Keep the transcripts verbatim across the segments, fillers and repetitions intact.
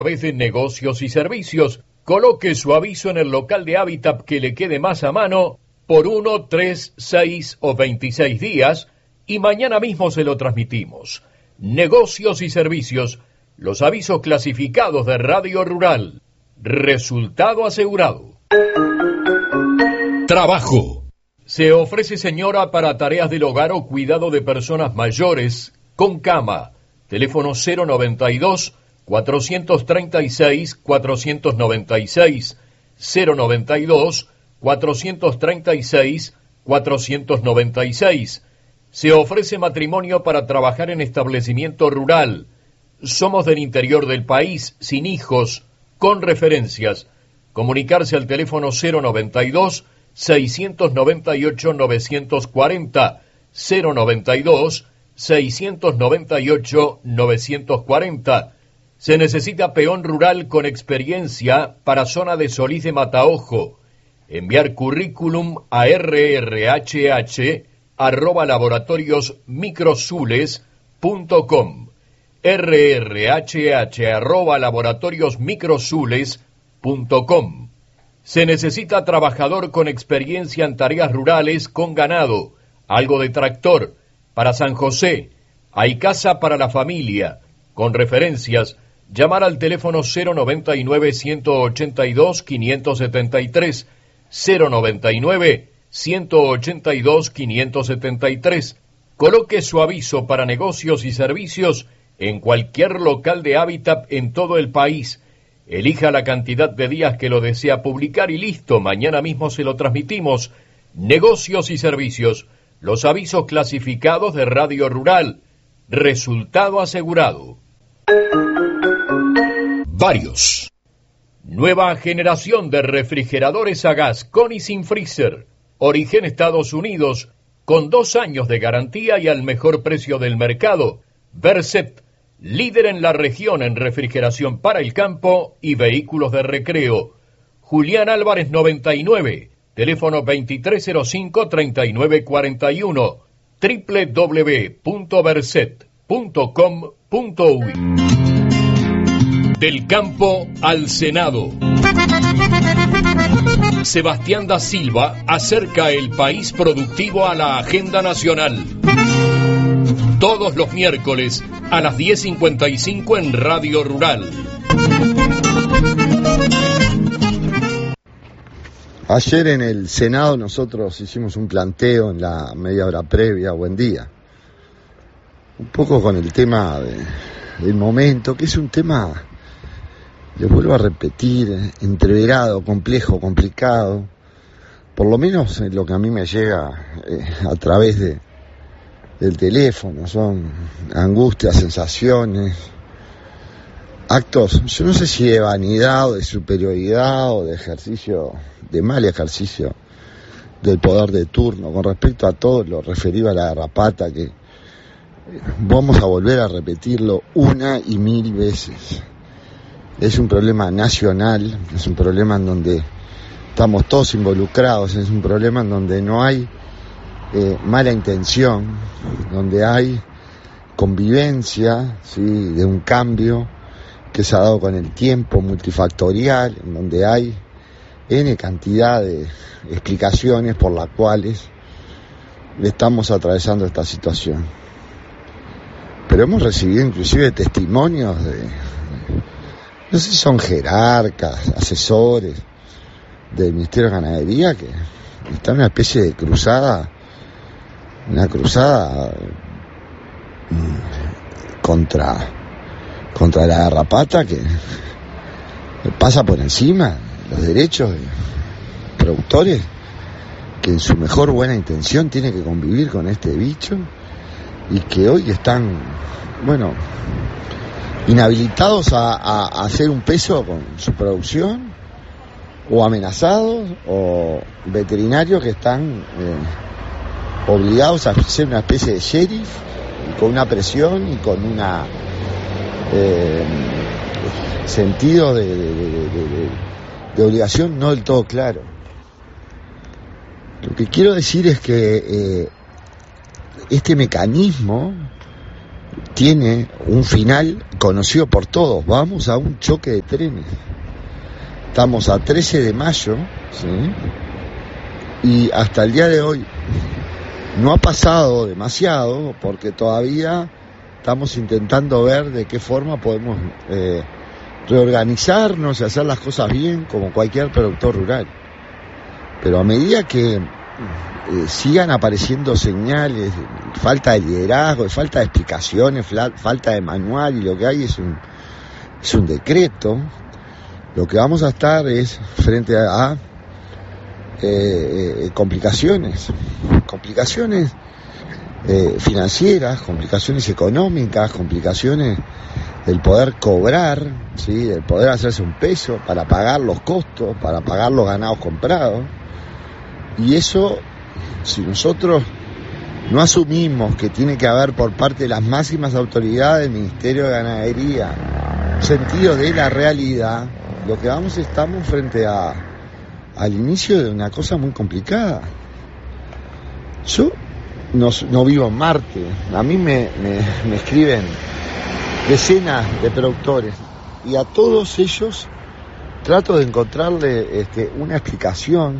través de negocios y servicios. Coloque su aviso en el local de Habitat que le quede más a mano por uno, tres, seis o veintiséis días y mañana mismo se lo transmitimos. Negocios y servicios, los avisos clasificados de Radio Rural. Resultado asegurado. Trabajo. Se ofrece señora para tareas del hogar o cuidado de personas mayores con cama. Teléfono cero noventa y dos, cuatrocientos treinta y seis, cuatrocientos noventa y seis, cero noventa y dos, cuatrocientos treinta y seis, cuatrocientos noventa y seis. Se ofrece matrimonio para trabajar en establecimiento rural. Somos del interior del país, sin hijos, con referencias. Comunicarse al teléfono cero noventa y dos, seiscientos noventa y ocho, novecientos cuarenta, cero noventa y dos, seiscientos noventa y ocho, novecientos cuarenta. Se necesita peón rural con experiencia para zona de Solís de Mataojo. Enviar currículum a rrhh arroba laboratorios microzules punto com. rrhh arroba laboratorios microzules punto com. Se necesita trabajador con experiencia en tareas rurales con ganado, algo de tractor. Para San José, hay casa para la familia. Con referencias, llamar al teléfono cero noventa y nueve, ciento ochenta y dos, quinientos setenta y tres, cero noventa y nueve, ciento ochenta y dos, quinientos setenta y tres. Coloque su aviso para negocios y servicios en cualquier local de Habitat en todo el país. Elija la cantidad de días que lo desea publicar y listo, mañana mismo se lo transmitimos. Negocios y servicios, los avisos clasificados de Radio Rural. Resultado asegurado. Varios. Nueva generación de refrigeradores a gas con y sin freezer. Origen Estados Unidos, con dos años de garantía y al mejor precio del mercado. Verset, líder en la región en refrigeración para el campo y vehículos de recreo. Julián Álvarez noventa y nueve, teléfono veintitrés cero cinco, treinta y nueve cuarenta y uno, doble u doble u doble u punto verset punto com punto uy. Del campo al Senado. Sebastián da Silva acerca el país productivo a la agenda nacional. Todos los miércoles a las diez cincuenta y cinco en Radio Rural. Ayer en el Senado nosotros hicimos un planteo en la media hora previa, buen día, un poco con el tema de, del momento, que es un tema, les vuelvo a repetir, entreverado, complejo, complicado, por lo menos en lo que a mí me llega eh, a través de del teléfono, son angustias, sensaciones, actos, yo no sé si de vanidad o de superioridad o de ejercicio, de mal ejercicio del poder de turno, con respecto a todo lo referido a la garrapata, que vamos a volver a repetirlo una y mil veces. Es un problema nacional, es un problema en donde estamos todos involucrados, es un problema en donde no hay eh, mala intención, donde hay convivencia, ¿sí?, de un cambio que se ha dado con el tiempo, multifactorial, en donde hay N cantidad de explicaciones por las cuales estamos atravesando esta situación. Pero hemos recibido inclusive testimonios de, no sé si son jerarcas, asesores del Ministerio de Ganadería, que está en una especie de cruzada, una cruzada contra, contra la garrapata, que pasa por encima los derechos de productores, que en su mejor buena intención tiene que convivir con este bicho, y que hoy están, bueno, inhabilitados a, a, a hacer un peso con su producción, o amenazados, o veterinarios que están eh, obligados a ser una especie de sheriff, y con una presión y con una eh, sentido de, de, de, de, de, de obligación no del todo claro. Lo que quiero decir es que eh, este mecanismo tiene un final conocido por todos. Vamos a un choque de trenes. Estamos a trece de mayo, ¿sí? Y hasta el día de hoy no ha pasado demasiado, porque todavía estamos intentando ver de qué forma podemos eh, reorganizarnos y hacer las cosas bien como cualquier productor rural. Pero a medida que eh, sigan apareciendo señales, falta de liderazgo, falta de explicaciones, fla, falta de manual, y lo que hay es un, es un decreto, lo que vamos a estar es frente a, a eh, eh, complicaciones, complicaciones eh, financieras, complicaciones económicas, complicaciones del poder cobrar, ¿sí? Del poder hacerse un peso para pagar los costos, para pagar los ganados comprados. Y eso, si nosotros no asumimos que tiene que haber por parte de las máximas autoridades del Ministerio de Ganadería un sentido de la realidad, lo que vamos estamos frente a al inicio de una cosa muy complicada. Yo no, no vivo en Marte, a mí me, me, me escriben decenas de productores y a todos ellos trato de encontrarle este, una explicación,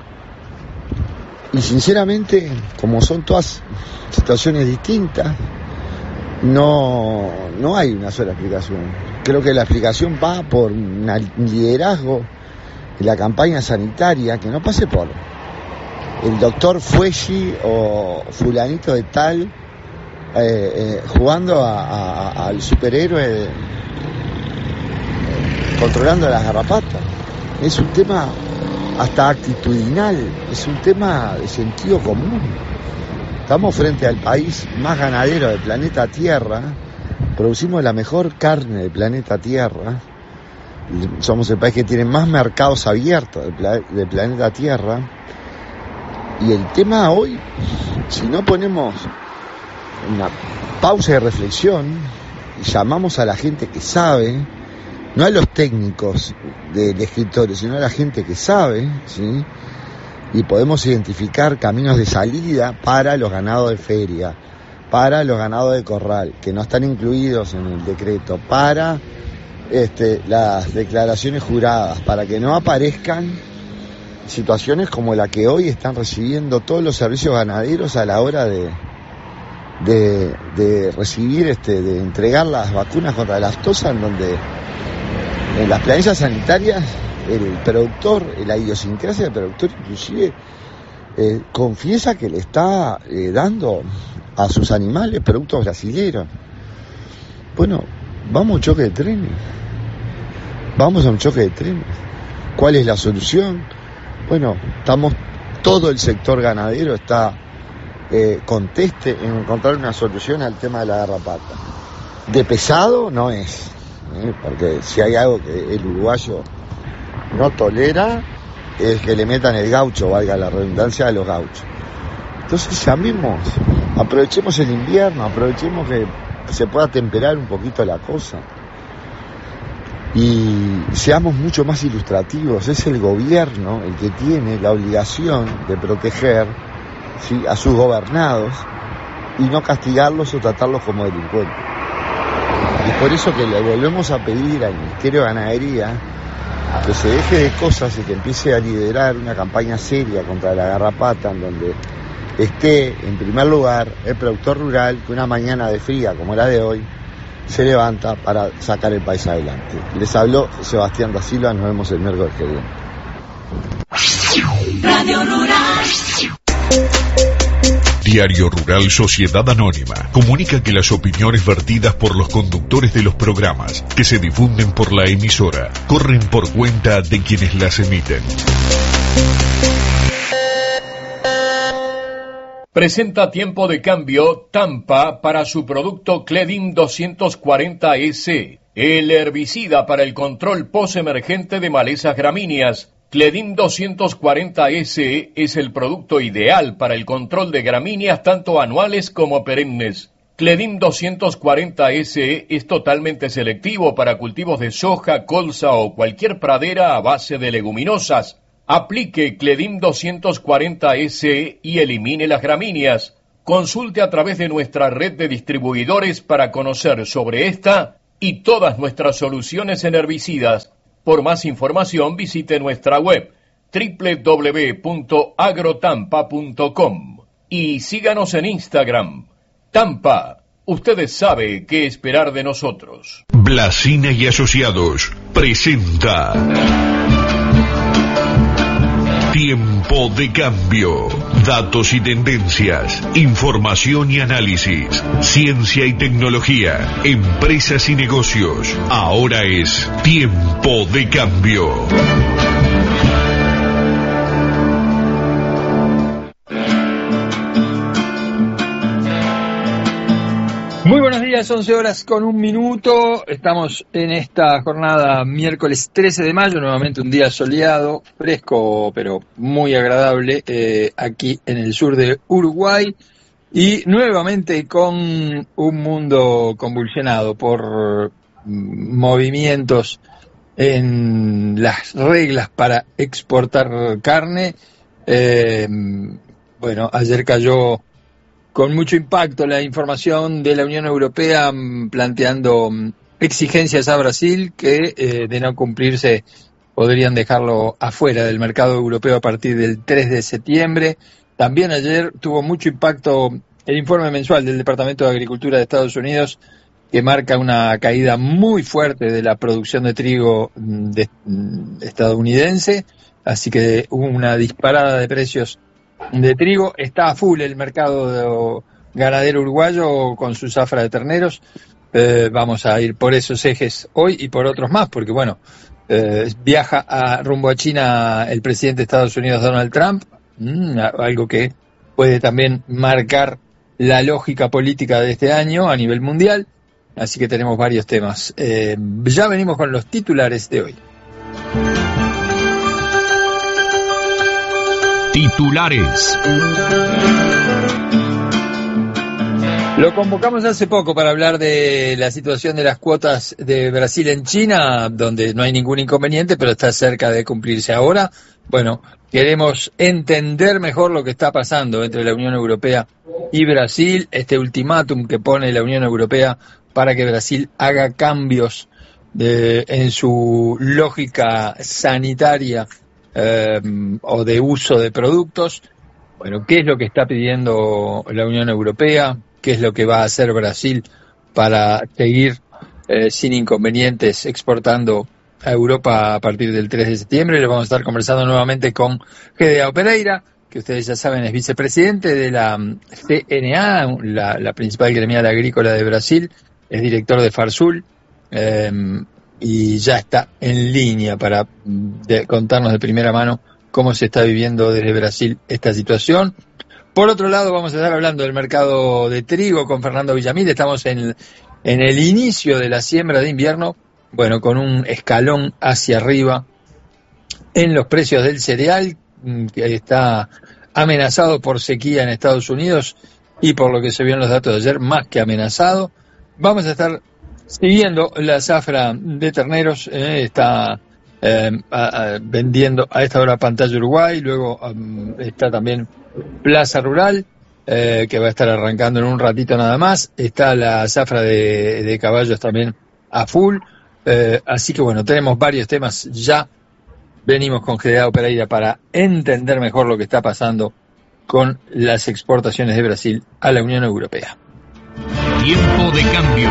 y sinceramente, como son todas situaciones distintas, no, no hay una sola explicación. Creo que la explicación va por un liderazgo en la campaña sanitaria que no pase por el doctor Fueggi o fulanito de tal eh, eh, jugando a, a, al superhéroe de, eh, controlando las garrapatas. Es un tema hasta actitudinal, es un tema de sentido común. Estamos frente al país más ganadero del planeta Tierra, producimos la mejor carne del planeta Tierra, somos el país que tiene más mercados abiertos del, pla- del planeta Tierra, y el tema hoy, si no ponemos una pausa de reflexión y llamamos a la gente que sabe, no a los técnicos del escritorio, sino a la gente que sabe, ¿sí? Y podemos identificar caminos de salida para los ganados de feria, para los ganados de corral, que no están incluidos en el decreto, para este, las declaraciones juradas, para que no aparezcan situaciones como la que hoy están recibiendo todos los servicios ganaderos a la hora de, de, de recibir, este, de entregar las vacunas contra la aftosa, en donde en las planillas sanitarias el productor, la idiosincrasia del productor inclusive eh, confiesa que le está eh, dando a sus animales productos brasileños. Bueno, vamos a un choque de trenes. Vamos a un choque de trenes. ¿Cuál es la solución? Bueno, estamos, todo el sector ganadero está eh, conteste en encontrar una solución al tema de la garrapata. De pesado no es, ¿eh? Porque si hay algo que el uruguayo no tolera es que le metan el gaucho, valga la redundancia, de los gauchos. Entonces llamemos, aprovechemos el invierno, aprovechemos que se pueda temperar un poquito la cosa y seamos mucho más ilustrativos. Es el gobierno el que tiene la obligación de proteger, ¿sí?, a sus gobernados y no castigarlos o tratarlos como delincuentes. Y por eso que le volvemos a pedir al Ministerio de Ganadería que se deje de cosas y que empiece a liderar una campaña seria contra la garrapata, en donde esté en primer lugar el productor rural, que una mañana de fría como la de hoy se levanta para sacar el país adelante. Les habló Sebastián da Silva, nos vemos el miércoles que viene. Radio Rural. Diario Rural Sociedad Anónima comunica que las opiniones vertidas por los conductores de los programas que se difunden por la emisora corren por cuenta de quienes las emiten. Presenta Tiempo de Cambio Tampa para su producto Cledim doscientos cuarenta ese, el herbicida para el control postemergente de malezas gramíneas. Cledim doscientos cuarenta ese es el producto ideal para el control de gramíneas tanto anuales como perennes. Cledim doscientos cuarenta ese es totalmente selectivo para cultivos de soja, colza o cualquier pradera a base de leguminosas. Aplique Cledim doscientos cuarenta ese y elimine las gramíneas. Consulte a través de nuestra red de distribuidores para conocer sobre esta y todas nuestras soluciones en herbicidas. Por más información visite nuestra web doble u doble u doble u punto agrotampa punto com y síganos en Instagram. Tampa, ustedes saben qué esperar de nosotros. Blasina y Asociados presenta Tiempo de Cambio. Datos y tendencias, información y análisis, ciencia y tecnología, empresas y negocios. Ahora es Tiempo de Cambio. Muy buenos días, once horas con un minuto. Estamos en esta jornada miércoles trece de mayo, nuevamente un día soleado, fresco pero muy agradable eh, aquí en el sur de Uruguay y nuevamente con un mundo convulsionado por movimientos en las reglas para exportar carne. Eh, bueno, ayer cayó con mucho impacto la información de la Unión Europea planteando exigencias a Brasil que, eh, de no cumplirse, podrían dejarlo afuera del mercado europeo a partir del tres de septiembre. También ayer tuvo mucho impacto el informe mensual del Departamento de Agricultura de Estados Unidos, que marca una caída muy fuerte de la producción de trigo de, de estadounidense, así que hubo una disparada de precios de trigo. Está a full el mercado ganadero uruguayo con su zafra de terneros. Eh, vamos a ir por esos ejes hoy y por otros más, porque bueno, eh, viaja a, rumbo a China el presidente de Estados Unidos, Donald Trump, mm, algo que puede también marcar la lógica política de este año a nivel mundial, así que tenemos varios temas. Eh, ya venimos con los titulares de hoy. Titulares. Lo convocamos hace poco para hablar de la situación de las cuotas de Brasil en China, donde no hay ningún inconveniente, pero está cerca de cumplirse ahora. Bueno, queremos entender mejor lo que está pasando entre la Unión Europea y Brasil, este ultimátum que pone la Unión Europea para que Brasil haga cambios de, en su lógica sanitaria Eh, o de uso de productos. Bueno, ¿qué es lo que está pidiendo la Unión Europea? ¿Qué es lo que va a hacer Brasil para seguir eh, sin inconvenientes exportando a Europa a partir del tres de septiembre? Le vamos a estar conversando nuevamente con Gedeão Pereira, que ustedes ya saben es vicepresidente de la C N A, la, la principal gremial agrícola de Brasil, es director de Farsul, eh, y ya está en línea para de, contarnos de primera mano cómo se está viviendo desde Brasil esta situación. Por otro lado, vamos a estar hablando del mercado de trigo con Fernando Villamil. Estamos en, en el inicio de la siembra de invierno, bueno, con un escalón hacia arriba en los precios del cereal, que está amenazado por sequía en Estados Unidos y por lo que se vio en los datos de ayer, más que amenazado. Vamos a estar siguiendo la zafra de terneros, eh, está eh, a, a, vendiendo a esta hora Pantalla Uruguay, luego um, está también Plaza Rural, eh, que va a estar arrancando en un ratito nada más, está la zafra de, de caballos también a full, eh, así que bueno, tenemos varios temas ya. Venimos con Gedeão Pereira para entender mejor lo que está pasando con las exportaciones de Brasil a la Unión Europea. Tiempo de Cambio.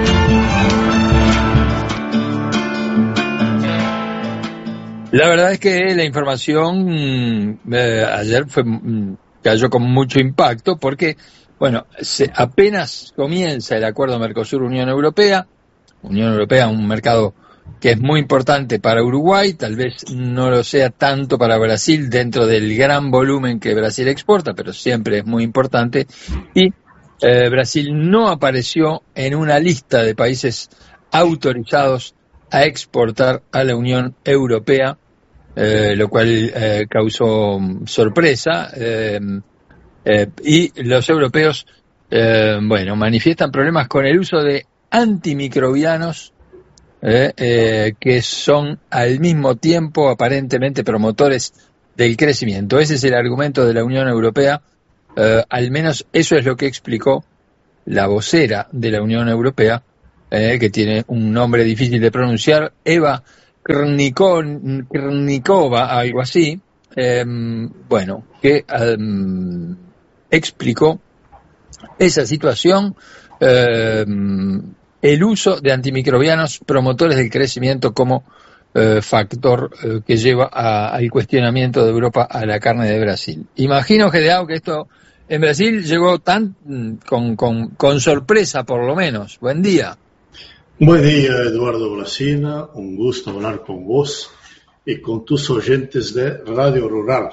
La verdad es que la información eh, ayer fue cayó con mucho impacto porque, bueno, se, apenas comienza el acuerdo Mercosur-Unión Europea, Unión Europea, un mercado que es muy importante para Uruguay, tal vez no lo sea tanto para Brasil dentro del gran volumen que Brasil exporta, pero siempre es muy importante, y Eh, Brasil no apareció en una lista de países autorizados a exportar a la Unión Europea, eh, lo cual eh, causó sorpresa, eh, eh, y los europeos, eh, bueno, manifiestan problemas con el uso de antimicrobianos, eh, eh, que son al mismo tiempo aparentemente promotores del crecimiento. Ese es el argumento de la Unión Europea Eh, al menos eso es lo que explicó la vocera de la Unión Europea, eh, que tiene un nombre difícil de pronunciar, Eva Krnikon, Krnikova, algo así, eh, bueno, que eh, explicó esa situación, eh, el uso de antimicrobianos promotores del crecimiento como eh, factor eh, que lleva a, al cuestionamiento de Europa a la carne de Brasil. Imagino, Gedeao, que esto en Brasil llegó tan con, con, con sorpresa, por lo menos. Buen día. Buen día, Eduardo Brasina. Un gusto hablar con vos y con tus oyentes de Radio Rural.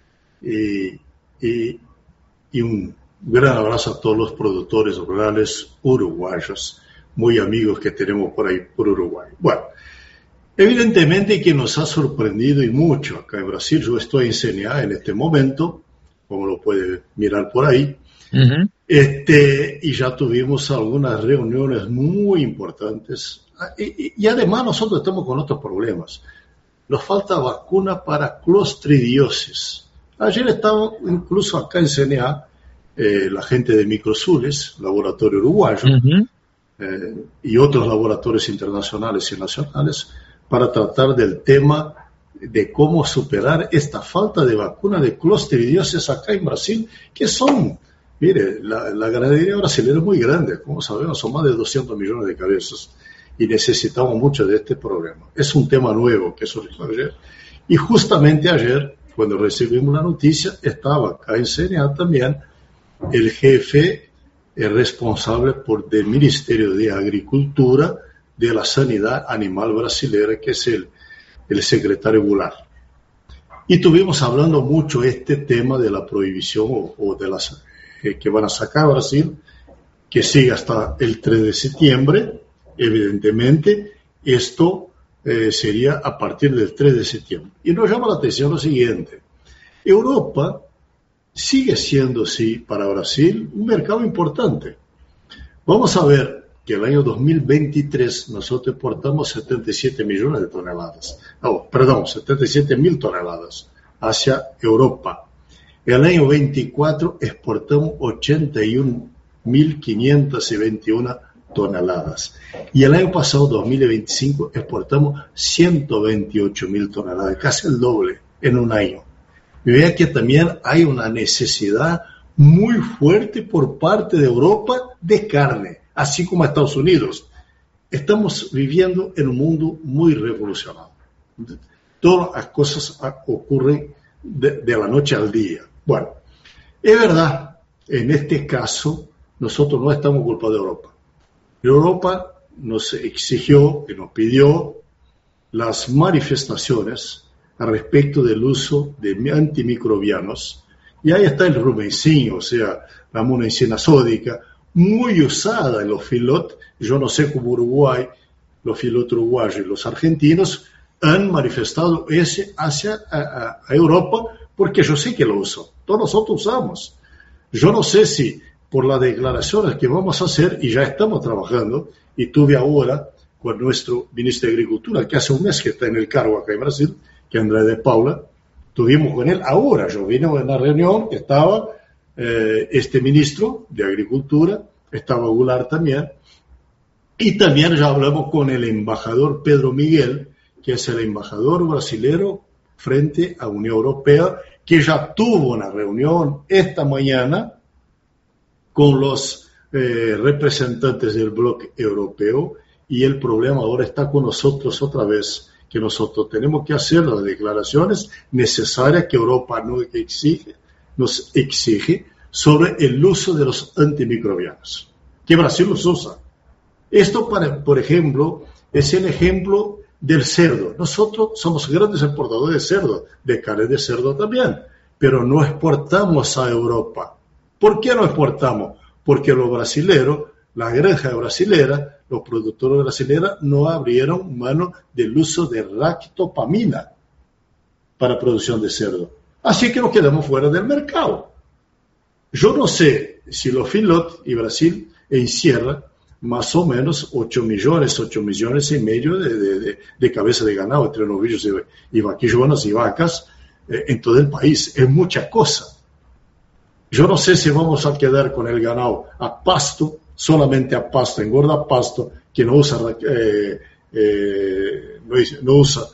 Y, y, y un gran abrazo a todos los productores rurales uruguayos, muy amigos que tenemos por ahí, por Uruguay. Bueno, evidentemente que nos ha sorprendido y mucho acá en Brasil. Yo estoy en C N A en este momento, como lo puede mirar por ahí, uh-huh. este, y ya tuvimos algunas reuniones muy importantes, y, y, y además nosotros estamos con otros problemas. Nos falta vacuna para clostridiosis. Ayer estaba incluso acá en C N A, eh, la gente de Microsules, laboratorio uruguayo, uh-huh. eh, y otros laboratorios internacionales y nacionales, para tratar del tema de cómo superar esta falta de vacuna de clostridiosis acá en Brasil, que son, mire, la, la ganadería brasileña es muy grande, como sabemos, son más de doscientos millones de cabezas, y necesitamos mucho de este problema. Es un tema nuevo que surgió ayer, y justamente ayer, cuando recibimos la noticia, estaba acá en C N A también el jefe el responsable por, del Ministerio de Agricultura de la Sanidad Animal Brasileña, que es el el secretario Goulart. Y estuvimos hablando mucho este tema de la prohibición o, o de las eh, que van a sacar a Brasil, que sigue hasta el tres de septiembre. Evidentemente, esto eh, sería a partir del tres de septiembre. Y nos llama la atención lo siguiente. Europa sigue siendo, sí, para Brasil, un mercado importante. Vamos a ver que el año dos mil veintitrés nosotros exportamos setenta y siete millones de toneladas, no, perdón, setenta y siete mil toneladas hacia Europa. El año veinticuatro exportamos ochenta y un mil quinientas veintiuna toneladas. Y el año pasado, dos mil veinticinco, exportamos ciento veintiocho mil toneladas, casi el doble en un año. Y vea que también hay una necesidad muy fuerte por parte de Europa de carne, así como Estados Unidos. Estamos viviendo en un mundo muy revolucionado. Todas las cosas ocurren de, de la noche al día. Bueno, es verdad, en este caso, nosotros no estamos culpados de Europa. Europa nos exigió y nos pidió las manifestaciones al respecto del uso de antimicrobianos. Y ahí está el rumensin, o sea, la monoicina sódica, muy usada en los filotes. Yo no sé cómo Uruguay, los filotes uruguayos y los argentinos han manifestado ese hacia a, a, a Europa, porque yo sé que lo usan. Todos nosotros usamos. Yo no sé si por las declaraciones que vamos a hacer, y ya estamos trabajando, y tuve ahora con nuestro ministro de Agricultura, que hace un mes que está en el cargo acá en Brasil, que es André de Paula, tuvimos con él ahora, yo vine en la reunión, estaba eh, este ministro de Agricultura, estaba Goulart también, y también ya hablamos con el embajador Pedro Miguel, que es el embajador brasilero frente a Unión Europea, que ya tuvo una reunión esta mañana con los eh, representantes del bloque europeo, y el problema ahora está con nosotros otra vez, que nosotros tenemos que hacer las declaraciones necesarias que Europa nos exige, nos exige sobre el uso de los antimicrobianos, que Brasil los usa. Esto, para, por ejemplo, es el ejemplo del cerdo. Nosotros somos grandes exportadores de cerdo, de carne de cerdo también, pero no exportamos a Europa. ¿Por qué no exportamos? Porque los brasileros, la granja brasilera, los productores brasileños no abrieron mano del uso de ractopamina para producción de cerdo. Así que nos quedamos fuera del mercado. Yo no sé si los filot y Brasil encierra más o menos ocho millones, ocho millones y medio de, de, de, de cabezas de ganado entre novillos y, y vaquillonas y vacas eh, en todo el país. Es mucha cosa. yo no sé si vamos a quedar con el ganado a pasto, solamente a pasto, engorda a pasto, que no usa, eh, eh, no, no usa